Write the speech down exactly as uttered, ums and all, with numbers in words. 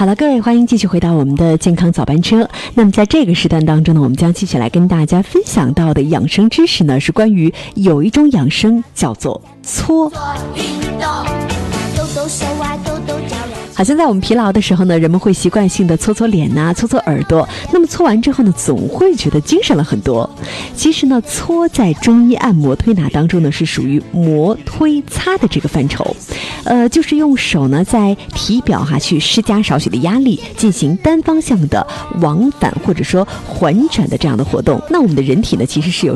好了，各位，欢迎继续回到我们的健康早班车。那么在这个时段当中呢，我们将继续来跟大家分享到的养生知识呢，是关于有一种养生叫做搓。好像在我们疲劳的时候呢，人们会习惯性的搓搓脸呐、啊，搓搓耳朵。那么搓完之后呢，总会觉得精神了很多。其实呢，搓在中医按摩推拿当中呢，是属于摩推擦的这个范畴。呃，就是用手呢在体表哈去施加少许的压力，进行单方向的往返或者说环转的这样的活动。那我们的人体呢，其实是有